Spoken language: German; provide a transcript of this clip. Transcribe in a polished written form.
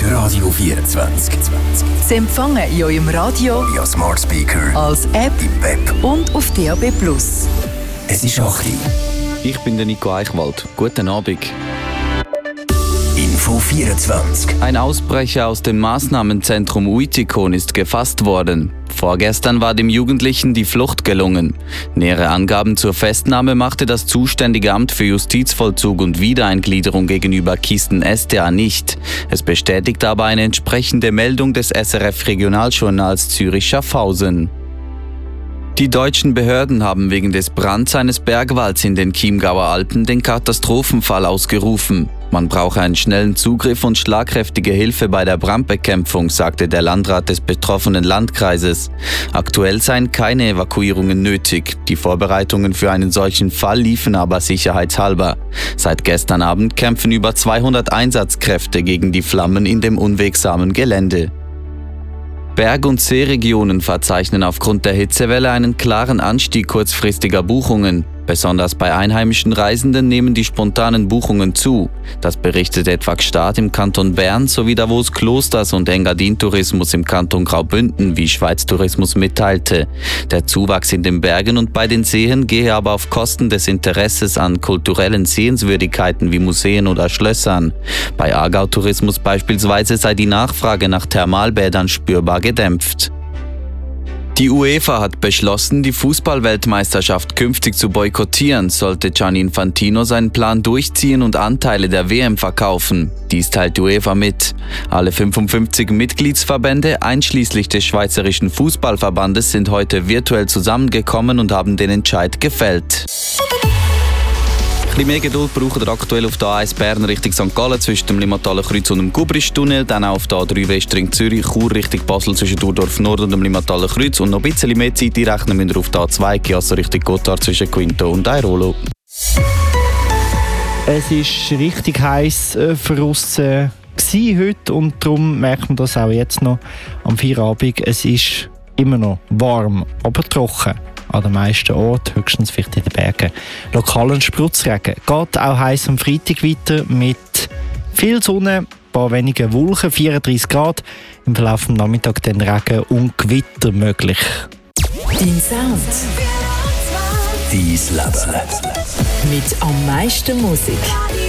ist Radio 24. Sie empfangen in eurem Radio, via Smart Speaker, als App im Web und auf DAB+. Es ist auch klein. Ich bin der Nico Eichwald. Guten Abend. Info 24. Ein Ausbrecher aus dem Maßnahmenzentrum Uitikon ist gefasst worden. Vorgestern war dem Jugendlichen die Flucht gelungen. Nähere Angaben zur Festnahme machte das zuständige Amt für Justizvollzug und Wiedereingliederung gegenüber Kisten-StA nicht. Es bestätigt aber eine entsprechende Meldung des SRF-Regionaljournals Zürich-Schaffhausen. Die deutschen Behörden haben wegen des Brands eines Bergwalds in den Chiemgauer Alpen den Katastrophenfall ausgerufen. Man brauche einen schnellen Zugriff und schlagkräftige Hilfe bei der Brandbekämpfung, sagte der Landrat des betroffenen Landkreises. Aktuell seien keine Evakuierungen nötig. Die Vorbereitungen für einen solchen Fall liefen aber sicherheitshalber. Seit gestern Abend kämpfen über 200 Einsatzkräfte gegen die Flammen in dem unwegsamen Gelände. Berg- und Seeregionen verzeichnen aufgrund der Hitzewelle einen klaren Anstieg kurzfristiger Buchungen. Besonders bei einheimischen Reisenden nehmen die spontanen Buchungen zu. Das berichtet etwa Gstaad im Kanton Bern sowie Davos Klosters und Engadin Tourismus im Kanton Graubünden, wie Schweiz Tourismus mitteilte. Der Zuwachs in den Bergen und bei den Seen gehe aber auf Kosten des Interesses an kulturellen Sehenswürdigkeiten wie Museen oder Schlössern. Bei Aargau Tourismus beispielsweise sei die Nachfrage nach Thermalbädern spürbar gedämpft. Die UEFA hat beschlossen, die Fußball-Weltmeisterschaft künftig zu boykottieren, sollte Gianni Infantino seinen Plan durchziehen und Anteile der WM verkaufen. Dies teilt die UEFA mit. Alle 55 Mitgliedsverbände, einschließlich des Schweizerischen Fußballverbandes, sind heute virtuell zusammengekommen und haben den Entscheid gefällt. Ein bisschen mehr Geduld braucht ihr aktuell auf der A1 Bern Richtung St. Gallen zwischen dem Limmathaler Kreuz und dem Gubristunnel, dann auch auf der A3 Westring Zürich, Chur Richtung Basel zwischen Urdorf Nord und dem Limmathaler Kreuz und noch ein bisschen mehr Zeit einrechnen müsst ihr auf der A2 Chiasso Richtung Gotthard zwischen Quinto und Airolo. Es war richtig heiß für uns heute und darum merkt man das auch jetzt noch am Feierabend. Es ist immer noch warm, aber trocken. An den meisten Orten, höchstens vielleicht in den Bergen. Lokalen Spritzregen. Geht auch heiß am Freitag weiter mit viel Sonne, ein paar wenige Wolken, 34 Grad. Im Verlauf des Nachmittags dann Regen und Gewitter möglich. Dein Sound. Dein Leben. Mit am meisten Musik.